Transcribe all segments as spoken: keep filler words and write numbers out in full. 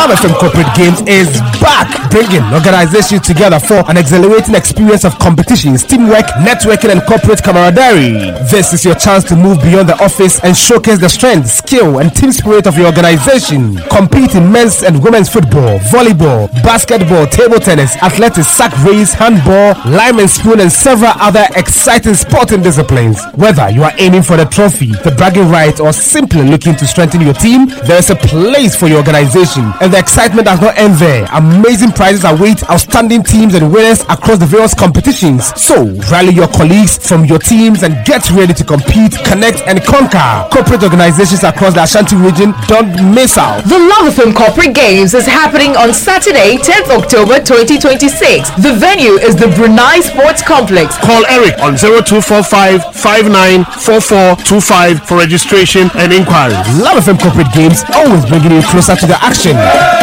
Love F M Corporate Games is back, bringing organizations together for an exhilarating experience of competitions, teamwork, networking, and corporate camaraderie. This is your chance to move beyond the office and showcase the strength, skill, and team spirit of your organization. Compete in men's and women's football, volleyball, basketball, table tennis, athletics, sack race, handball, lime and spoon, and several other exciting sporting disciplines. Whether you are aiming for the trophy, the bragging right, or simply looking to strengthen your team, there is a place for your organization, and the excitement does not end there. Amazing prizes await outstanding teams and winners across the various competitions. So rally your colleagues from your teams and get ready to compete, connect, and conquer. Corporate organizations across the Ashanti region, don't miss out. The Love F M Corporate Games is happening on Saturday, tenth October twenty twenty-six. The venue is the Brunei Sports Complex. Call Eric on zero two four five, five nine four four two five for registration and inquiries. Love F M Corporate Games, always bringing you closer to the action.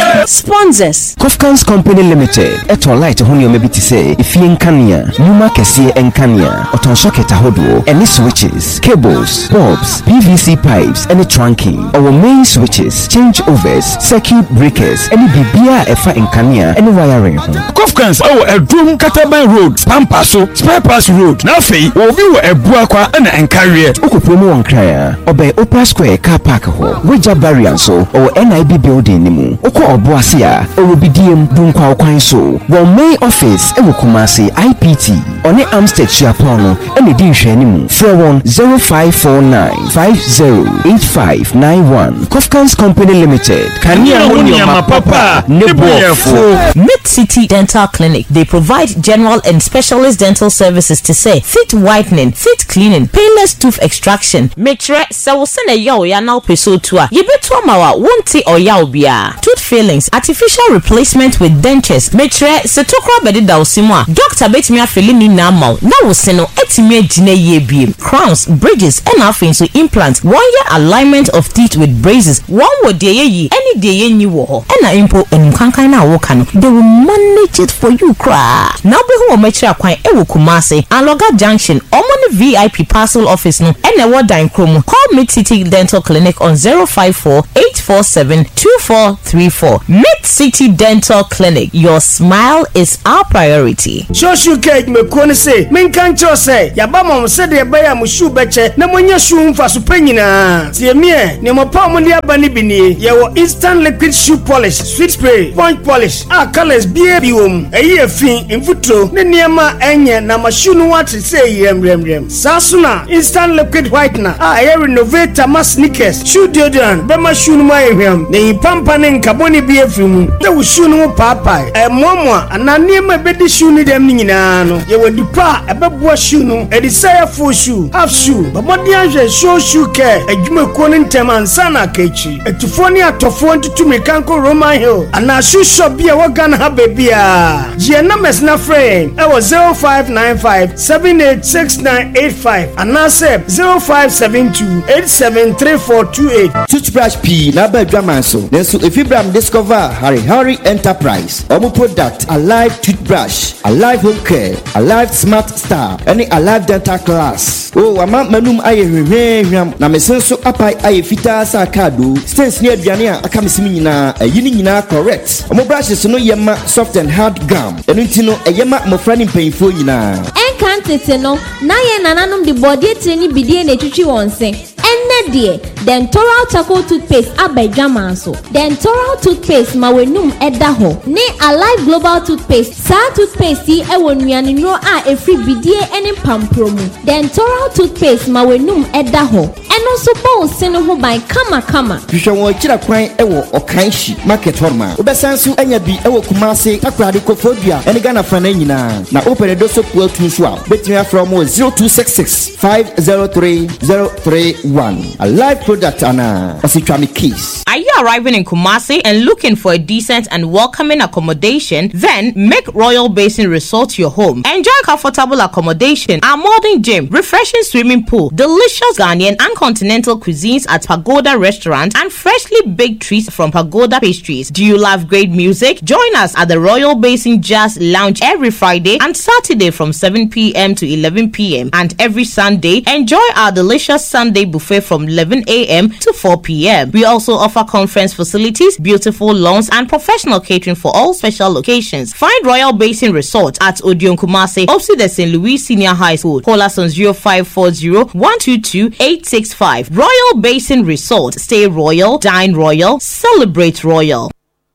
Sponsors Kofkans Company Limited. Eto light honey maybe to say if you Kenya, Numa Kessie and Kenya, Oton socket ahodo, any switches, cables, bulbs, P V C pipes, any trunking, our main switches, changeovers, circuit breakers, any B B R F in Kenya, any wiring. Kofkans, oh, a broom Kataban Road, Pampaso, Spare Pass Road, Nafi, or view a Buakwa and an carrier. Okupomo on Kraya, Obey Opera Square car park ho, Wija Barrianso, or N I B building Nimu, Oko Obuasia, or B D M Bunkwa Kwanso, while main office, Ewokumasi I P T, on the Amstead Chiapono, and the Dinshanimu, four one zero five four nine five zero eight five nine one. Kofkans Company Limited. Kanya Munyama Papa, Nebuafo. Mid City Dental Clinic. They provide general and specialist dental services to say teeth whitening, teeth cleaning, painless tooth extraction. Make sure so send a yaw ya now peso tour. You bet to mawa won't or yaw bia. Tooth fillings, artificial replacement with dentures. Make sure setokra bedi da usimwa. Doctor bet me a filling na mau. Now seno etime jine ye beam. Crowns, bridges, and nothing so implants. One year alignment of teeth with braces. One would day ye any day ye new wo. And a impo and kankana wokano. They will manage it for you cry. Now be who make sure quite ewo kumase and Loga Junction. Omoni V I P parcel office no. And a word in Chrome. Call Mid City Dental Clinic on zero five four eight four seven two four three four. Mid City Dental Clinic. Your smile is our priority. Shoshu cake me kone say. Min kancho say. Yabama said the baya mushu beche. Na mwenye shu mfa supenyina. Siye mie. Ni mpa mundi abani bini. Yawo instant liquid shoe polish. Sweet spray. Point polish. Ah colors biye biwom. Eye fin. Infutro. Ni niyama enye. Na mashunu wati say yem rem rem. Sasuna. Instant liquid whitener. Ah eye renovate ma sneakers. Shoe deodorant. Bema shunu ma ehwem. Ni pampa ne nkaboni biye fimu. Na wushunu mu papai. E mwamwa. Ananiyama bedi shunu dem nyina no. Yawo dipa. Ebebua shunu. Edi say full shoe. Half shoe. Babodi anje show shoe care. Ejuma kone ntema nsana kechi. Etufoni atofo ntutu mekanko Roman Hill. Ana shoe shop bia wagan ha bebia. Jia numbers na friend. Ewo zero five nine five seven eight six nine eight five. Ana se zero five seven two eight seven three four two eight. Toothbrush P na ba dwamanso. Nenso efibram discover Harry Harry Enterprise. Omo product Alive toothbrush, Alive home care, Alive smart star, any Alive dental class. Oh, ama manum aye hwehwehwam na mesenso apai aye fita sa kado. Stance ne aduane a aka mesimi nyina ayini nyina correct. Omo brushes no yema soft and hard gum. Enu ntino eyema mofra ni mpanyfo nyina. Enkantete no na ye nananom de body treni bidie na etwitwi wonse. Enne de Dentoral Charcoal toothpaste abedwaman so. Dentoral toothpaste ma wenum eda ho. Ne Alive Global toothpaste sa toothpaste e wonuane nro a efri bidie ene pampromu. Dentoral toothpaste ma wenum eda ho. Eno so bo sene ho ban kama kama. Hwehwe won kira kwan ewo Okanshi market horma. Obesansu anya bi ewo Kumase akrade kofodua ene Ghana fana nyina. Na opere doso puel tunso a betimi from zero two six six five zero three zero three one. A live product ana ositwami case. Are you arriving in Kumasi and looking for a decent and welcoming accommodation? Then make Royal Basin Resort your home. Enjoy comfortable accommodation, a modern gym, refreshing swimming pool, delicious Ghanaian and continental continental cuisines at Pagoda Restaurant, and freshly baked treats from Pagoda Pastries. Do you love great music? Join us at the Royal Basin Jazz Lounge every Friday and Saturday from seven p.m. to eleven p.m. and every Sunday, enjoy our delicious Sunday buffet from eleven a.m. to four p.m. We also offer conference facilities, beautiful lawns, and professional catering for all special locations. Find Royal Basin Resort at Odion Kumase, opposite the Saint Louis Senior High School. Call us on zero five four zero, one two two, eight six five. Royal Basin Resort. Stay royal, dine royal, celebrate royal.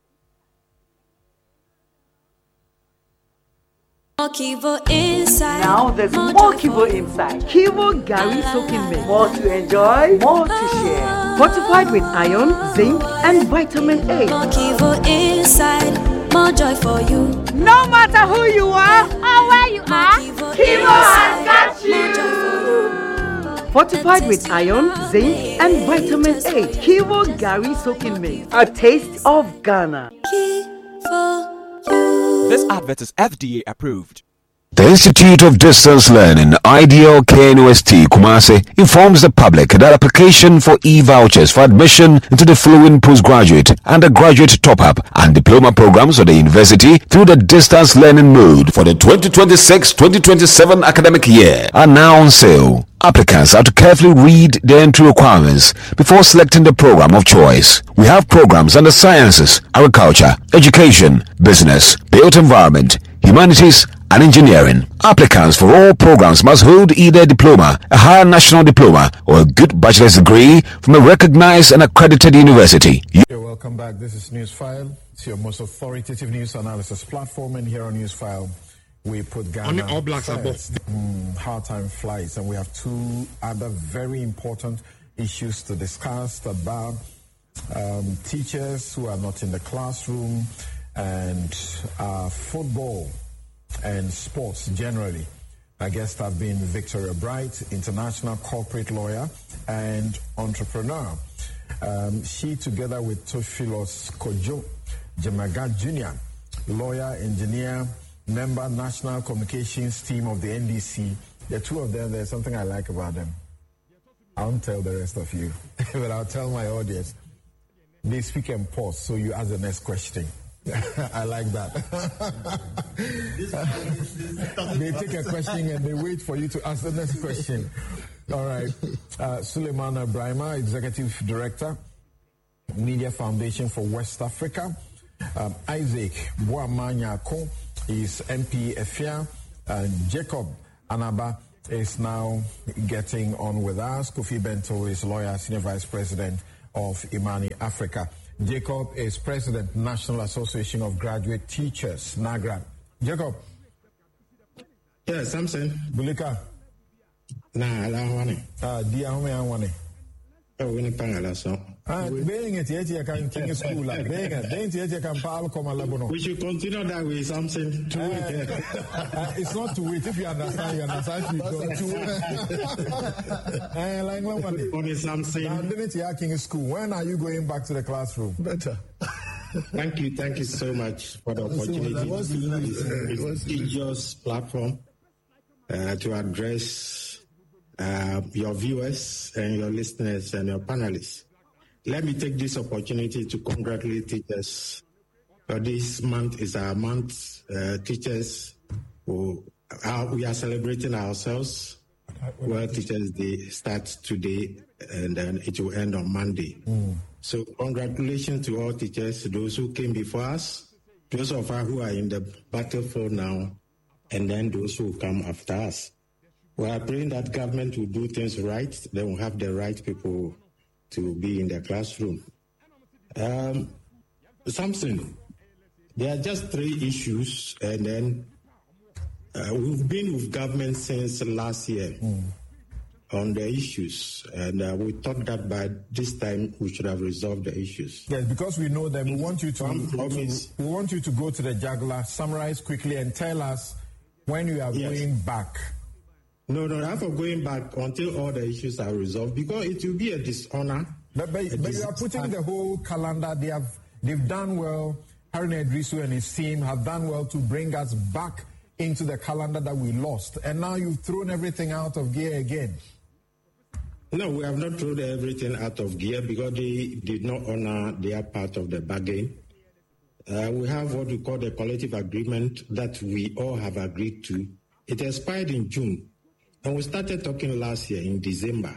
Kivo inside. Now there's more, more Kivo inside. Kivo Gary soaking milk. More to enjoy, more to share. Fortified with iron, zinc, and vitamin A. More Kivo inside. More joy for you. No matter who you are or where you are, Kivo, Kivo has got you. Fortified with iron, zinc, and vitamin A. Kivo Gary soaking milk. A taste of Ghana. Kivo. This advert is F D A approved. The Institute of Distance Learning, Ideal K N U S T Kumasi, informs the public that application for e-vouchers for admission into the following postgraduate, undergraduate top-up and diploma programs of the university through the distance learning mode for the twenty twenty-six twenty twenty-seven academic year are now on sale. Applicants have to carefully read the entry requirements before selecting the program of choice. We have programs under sciences, agriculture, education, business, built environment, humanities, and engineering. Applicants for all programs must hold either a diploma, a higher national diploma, or a good bachelor's degree from a recognized and accredited university. You're welcome back. This is Newsfile. It's your most authoritative news analysis platform, and here on Newsfile, we put Ghana on all blacks first. Mm, hard time flights, and we have two other very important issues to discuss about um, teachers who are not in the classroom and uh, football and sports generally. My guests have been Victoria Bright, international corporate lawyer and entrepreneur. Um, she, together with Tophilos Kojo Jemaga Junior, lawyer, engineer, member, national communications team of the N D C. The two of them, there's something I like about them. I won't tell the rest of you, but I'll tell my audience. They speak and pause, so you ask the next question. I like that. They take a question and they wait for you to ask the next question. All right. Uh, Suleiman Ibrahima, Executive Director, Media Foundation for West Africa. Um, Isaac Boamanyako is M P Efia. Uh, Jacob Anaba is now getting on with us. Kofi Bento is lawyer, Senior Vice President of Imani Africa. Jacob is President, National Association of Graduate Teachers, NAGRA. Jacob. Yes, Samson. Bulika. Nah, I don't want it. Ah, dia home I want it. Oh, we need pangala so. Ah, being it yet you can king school like being it. Then yet you can pal come alabono. We should continue that way, Samson. To wait. Uh, it's not to wait. If you understand, you understand. You don't to. Eh, like no one. Only Samson. Now, didn't you king school? When are you going back to the classroom? Better. Thank you, thank you so much for the opportunity. It was a teachers platform uh, to address uh, your viewers and your listeners and your panelists. Let me take this opportunity to congratulate teachers. So this month is our month. Uh, teachers, who are, we are celebrating ourselves. Well, Teachers Day starts today and then it will end on Monday. Mm. So congratulations to all teachers, those who came before us, those of us who are in the battlefield now, and then those who come after us. We are praying that government will do things right. They will have the right people to be in the classroom. Um, Samson, there are just three issues, and then uh, we've been with government since last year mm. on the issues, and uh, we thought that by this time we should have resolved the issues. Yes, because we know them. We want you to, to we want you to go to the jugular, summarize quickly, and tell us when you are yes. going back. No, no, I'm not going back until all the issues are resolved, because it will be a dishonor. But, but, but dis- you are putting the whole calendar. They have they've done well. Harun Idrisu and his team have done well to bring us back into the calendar that we lost, and now you've thrown everything out of gear again. No, we have not thrown everything out of gear because they did not honor their part of the bargain. Uh, we have what we call the collective agreement that we all have agreed to. It expired in June, and we started talking last year in December.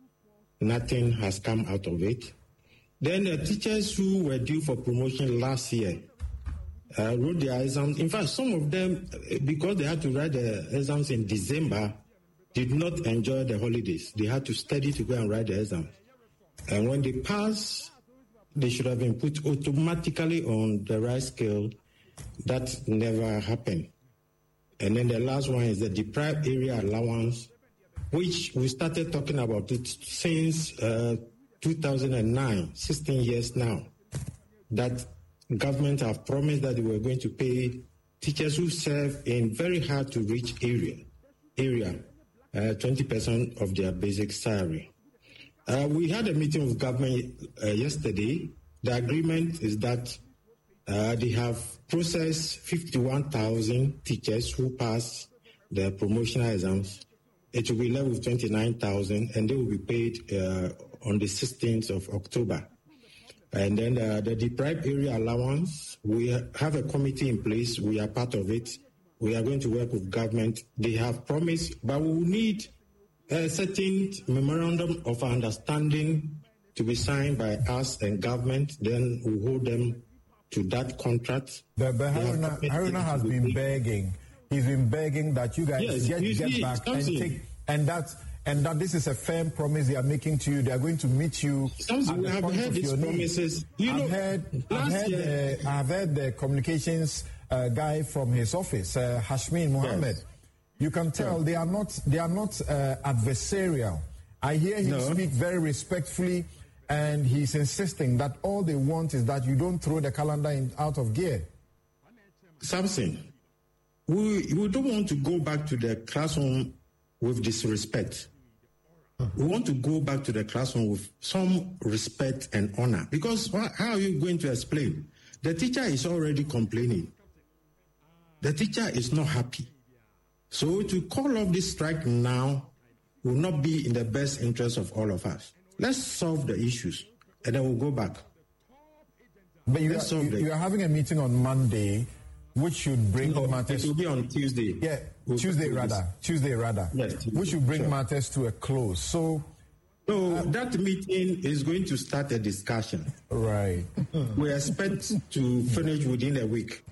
Nothing has come out of it. Then the teachers who were due for promotion last year uh, wrote their exams. In fact, some of them, because they had to write the exams in December, did not enjoy the holidays. They had to study to go and write the exam. And when they passed, they should have been put automatically on the right scale. That never happened. And then the last one is the deprived area allowance, which we started talking about it since uh, two thousand nine, sixteen years now, that government have promised that they were going to pay teachers who serve in very hard to reach area, area, uh, twenty percent of their basic salary. Uh, we had a meeting with government uh, yesterday. The agreement is that uh, they have processed fifty-one thousand teachers who passed the promotional exams. It will be left with twenty-nine thousand, and they will be paid uh, on the sixteenth of October. And then uh, the deprived area allowance, we have a committee in place. We are part of it. We are going to work with government. They have promised, but we will need a certain memorandum of understanding to be signed by us and government. Then we hold them to that contract. But, but Haruna, Haruna has been paid. begging. He's been begging that you guys yes, get, you get see, back and take, and that and that this is a firm promise they are making to you. They are going to meet you. Something we have heard these promises. You I've know, heard, I've heard, year, uh, I've heard the communications uh, guy from his office, uh, Hashmin Mohammed. Yes. You can tell yeah. they are not they are not uh, adversarial. I hear him no. speak very respectfully, and he's insisting that all they want is that you don't throw the calendar in, out of gear. Something. We, we don't want to go back to the classroom with disrespect. We want to go back to the classroom with some respect and honor. Because how are you going to explain? The teacher is already complaining. The teacher is not happy. So to call off this strike now will not be in the best interest of all of us. Let's solve the issues, and then we'll go back. But you, are, you, you are having a meeting on Monday, which should bring no, matters. It will be on Tuesday. Yeah, we'll Tuesday rather. This. Tuesday rather. Yes. Which should bring sure. matters to a close. So, so uh, that meeting is going to start a discussion. Right. We expect to finish within a week.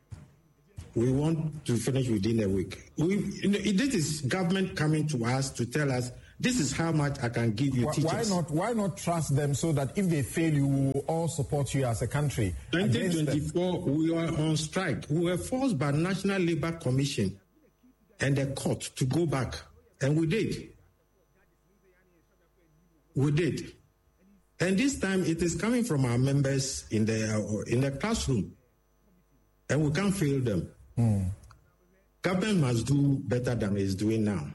We want to finish within a week. We, you know, this is government coming to us to tell us this is how much I can give you. Why, teachers. why not? Why not trust them so that if they fail, you we will all support you as a country? twenty twenty-four, we were on strike. We were forced by National Labour Commission and the court to go back, and we did. We did, and this time it is coming from our members in the uh, in the classroom, and we can't fail them. Mm. Government must do better than it's doing now.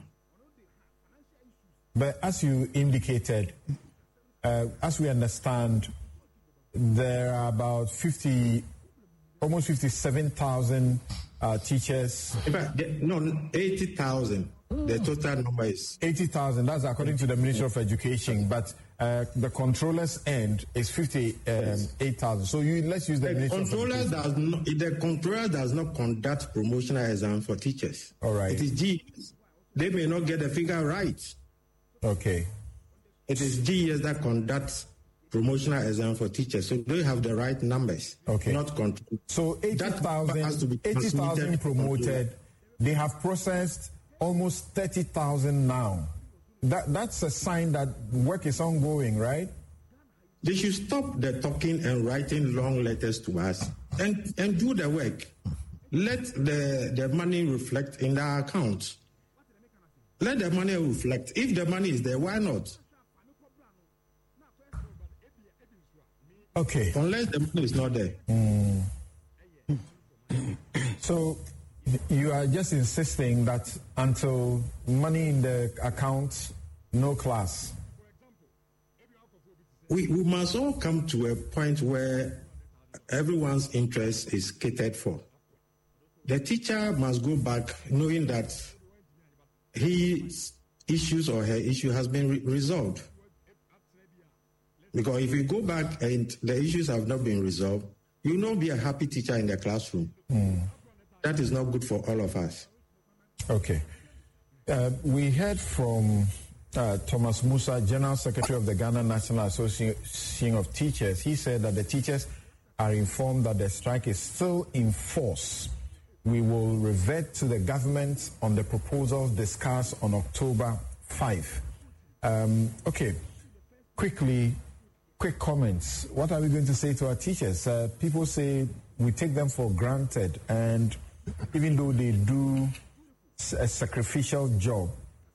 But as you indicated, uh, as we understand, there are about fifty, almost fifty-seven thousand uh, teachers. But the, no, eighty thousand. The total number is eighty thousand. That's according to the Ministry of Education. But uh, the controller's end is fifty-eight thousand. So you let's use the, the Ministry controller of Education. does not. The controller does not conduct promotional exams for teachers. All right. It is G E S. They may not get the figure right. Okay. It is G E S that conducts promotional exam for teachers, so they have the right numbers. Okay. Not control. So eighty thousand, eighty thousand promoted. They have processed almost thirty thousand now. That that's a sign that work is ongoing, right? They should stop the talking and writing long letters to us and and do the work. Let the the money reflect in our accounts. Let the money reflect. If the money is there, why not? Okay. Unless the money is not there. Mm. So you are just insisting that until money in the account, no class. We we must all come to a point where everyone's interest is catered for. The teacher must go back knowing that he issues or her issue has been re- resolved. Because if you go back and the issues have not been resolved, you will not be a happy teacher in the classroom. Mm. That is not good for all of us. Okay. Uh, we heard from uh, Thomas Musa, General Secretary of the Ghana National Association of Teachers. He said that the teachers are informed that the strike is still in force. We will revert to the government on the proposals discussed on October fifth. Um, okay, quickly, quick comments. What are we going to say to our teachers? Uh, people say we take them for granted, and even though they do a sacrificial job,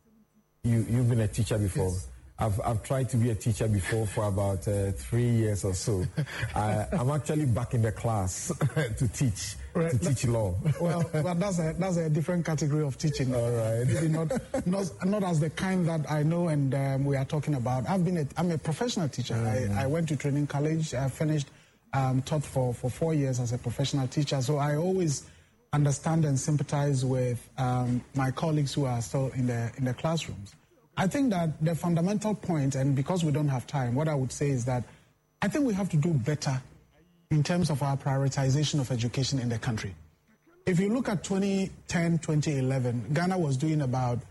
you, you've been a teacher before. Yes. I've, I've tried to be a teacher before for about uh, three years or so. I, I'm actually back in the class to teach, right. to teach law. Well, but that's a, that's a different category of teaching. All right. Maybe not, not, not as the kind that I know and um, we are talking about. I've been a, I'm a professional teacher. Mm. I, I went to training college. I finished, um, taught for, for four years as a professional teacher. So I always understand and sympathize with um, my colleagues who are still in the in the classrooms. I think that the fundamental point, and because we don't have time, what I would say is that I think we have to do better in terms of our prioritization of education in the country. If you look at twenty ten, twenty eleven, Ghana was doing about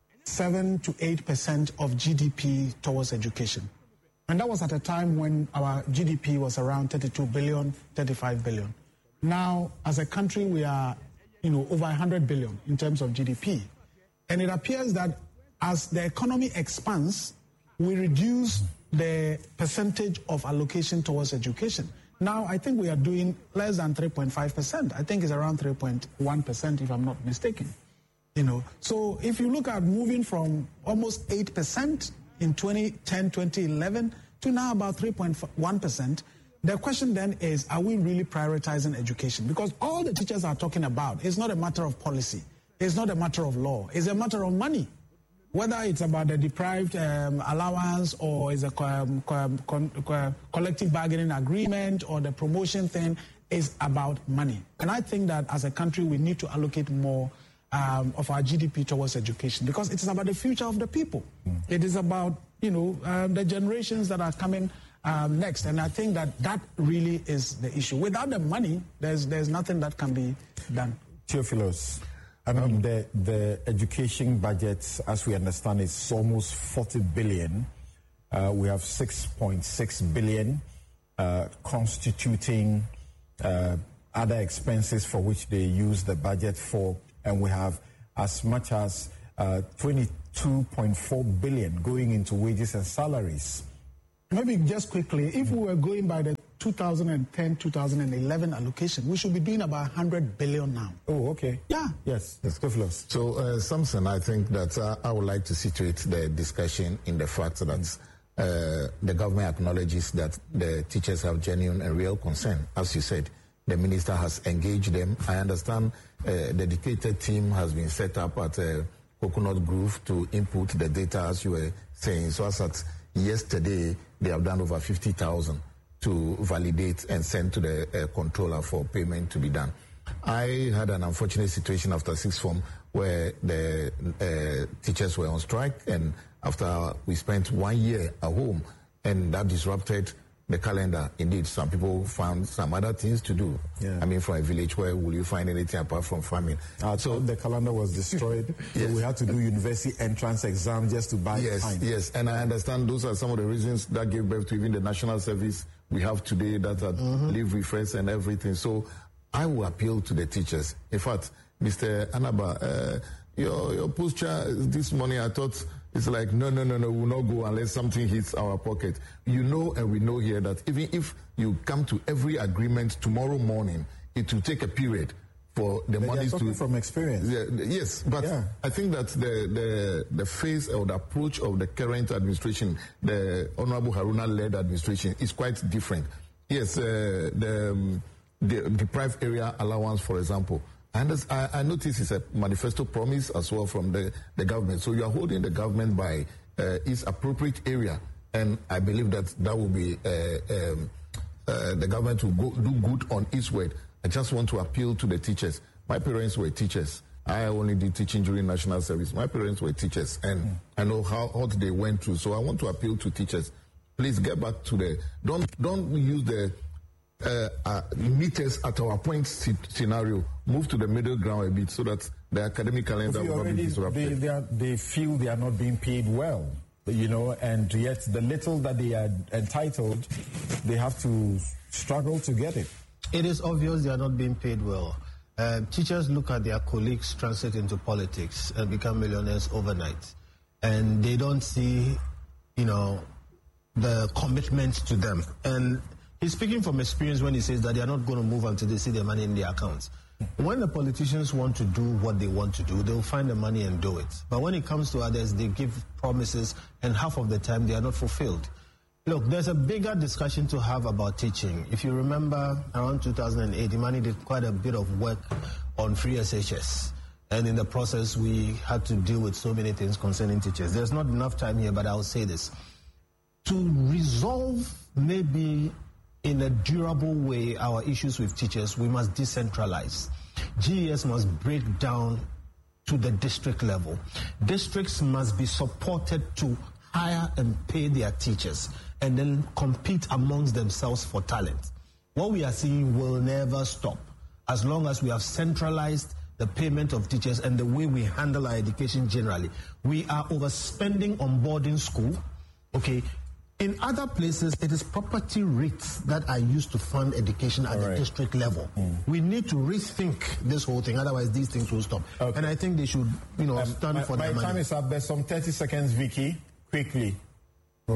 seven to eight percent of G D P towards education. And that was at a time when our G D P was around thirty-two billion, thirty-five billion. Now, as a country, we are, you know, over one hundred billion in terms of G D P. And it appears that as the economy expands, we reduce the percentage of allocation towards education. Now, I think we are doing less than three point five percent. I think it's around three point one percent, if I'm not mistaken. You know, so if you look at moving from almost eight percent in twenty ten, twenty eleven to now about three point one percent, the question then is, are we really prioritizing education? Because all the teachers are talking about is not a matter of policy. It's not a matter of law. It's a matter of money. Whether it's about the deprived um, allowance or is a um, co- co- collective bargaining agreement or the promotion thing, is about money. And I think that as a country, we need to allocate more um, of our G D P towards education because it is about the future of the people. Mm. It is about, you know, um, the generations that are coming um, next. And I think that that really is the issue. Without the money, there's there's nothing that can be done. Theophilus, I mean, the, the education budget, as we understand, is almost forty billion. Uh, we have six point six billion uh, constituting uh, other expenses for which they use the budget for. And we have as much as uh, twenty-two point four billion going into wages and salaries. Maybe just quickly, if we were going by the two thousand ten, two thousand eleven allocation, we should be doing about one hundred billion now. Oh, okay. Yeah. Yes, yes, Theophilus. So, uh, Samson, I think that uh, I would like to situate the discussion in the fact that uh, the government acknowledges that the teachers have genuine and real concern. As you said, the minister has engaged them. I understand uh, the dedicated team has been set up at uh, Coconut Grove to input the data, as you were saying. So, as at yesterday, they have done over fifty thousand to validate and send to the uh, controller for payment to be done. I had an unfortunate situation after sixth form where the uh, teachers were on strike, and after we spent one year at home, and that disrupted the calendar. Indeed, some people found some other things to do. Yeah. I mean, for a village, where will you find anything apart from farming? Uh, so the calendar was destroyed. Yes. So we had to do university entrance exam just to buy yes, time. Yes, and I understand those are some of the reasons that gave birth to even the national service we have today, that are mm-hmm. leave refresh and everything. So I will appeal to the teachers. In fact, Mister Anaba, uh, your your posture this morning, I thought it's like, no, no, no, no, we'll not go unless something hits our pocket. You know, and we know here that even if you come to every agreement tomorrow morning, it will take a period for the money to... from experience. Yeah, yes, but yeah. I think that the, the, the phase or the approach of the current administration, the Honorable Haruna-led administration, is quite different. Yes, uh, the, um, the deprived area allowance, for example, and I, I notice it's a manifesto promise as well from the, the government. So you are holding the government by uh, its appropriate area. And I believe that that will be, uh, um, uh, the government will go, do good on its word. I just want to appeal to the teachers. My parents were teachers. I only did teaching during national service. My parents were teachers, and mm. I know how hot they went through. So I want to appeal to teachers. Please get back to the don't don't use the uh, uh, meters at our point scenario. Move to the middle ground a bit so that the academic calendar will not be disrupted. They, they, are, they feel they are not being paid well, you know, and yet the little that they are entitled, they have to struggle to get it. It is obvious they are not being paid well. Uh, teachers look at their colleagues translate into politics and become millionaires overnight, and they don't see, you know, the commitment to them. And he's speaking from experience when he says that they are not going to move until they see the money in their accounts. When the politicians want to do what they want to do, they'll find the money and do it. But when it comes to others, they give promises, and half of the time they are not fulfilled. Look, there's a bigger discussion to have about teaching. If you remember, around two thousand eight, Imani did quite a bit of work on free S H S. And in the process, we had to deal with so many things concerning teachers. There's not enough time here, but I'll say this. To resolve maybe in a durable way our issues with teachers, we must decentralize. G E S must break down to the district level. Districts must be supported to hire and pay their teachers and then compete amongst themselves for talent. What we are seeing will never stop as long as we have centralized the payment of teachers and the way we handle our education generally. We are overspending on boarding school, okay? In other places, it is property rates that are used to fund education at All the right. district level. Mm. We need to rethink this whole thing, otherwise these things will stop. Okay. And I think they should, you know, um, stand my, for my their money. My time is up. There's some thirty seconds, Vicky. Quickly. Oh.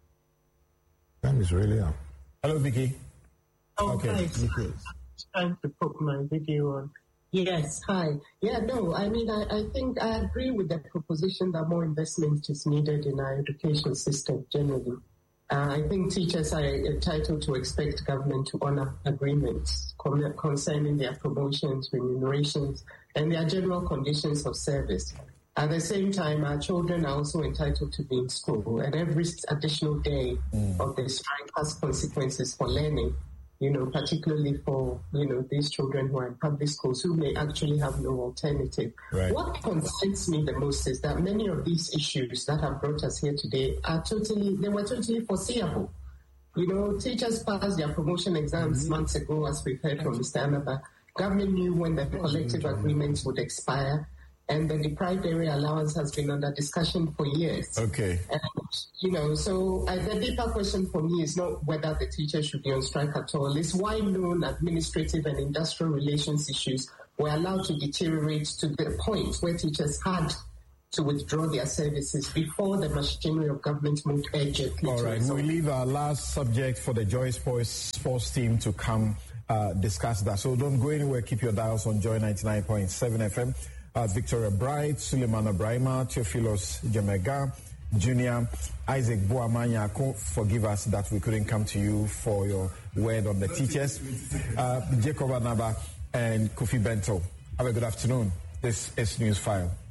Time is really up. Hello, Vicky. Oh, okay. Hi. Vicky. Trying to put my video on. Yes, hi. Yeah, no, I mean, I, I think I agree with the proposition that more investment is needed in our education system generally. Uh, I think teachers are entitled to expect government to honor agreements concerning their promotions, remunerations, and their general conditions of service. At the same time, our children are also entitled to be in school, and every additional day mm. of the strike has consequences for learning, you know, particularly for, you know, these children who are in public schools who may actually have no alternative. Right. What concerns me the most is that many of these issues that have brought us here today are totally, they were totally foreseeable. You know, teachers passed their promotion exams mm-hmm. months ago, as we've heard from Mister Amaba. Government knew when the collective agreements would expire, and the deprived area allowance has been under discussion for years. Okay. And, you know, so uh, the deeper question for me is not whether the teachers should be on strike at all. It's why known administrative and industrial relations issues were allowed to deteriorate to the point where teachers had to withdraw their services before the machinery of government moved urgently. All right, we leave our last subject for the Joy Sports sports team to come uh, discuss that. So don't go anywhere. Keep your dials on Joy ninety-nine point seven F M. Uh, Victoria Bright, Suleiman Abrahima, Theophilus Jemega, Junior, Isaac Boamanyako, forgive us that we couldn't come to you for your word on the teachers. Uh, Jacob Anaba and Kofi Bento. Have a good afternoon. This is News File.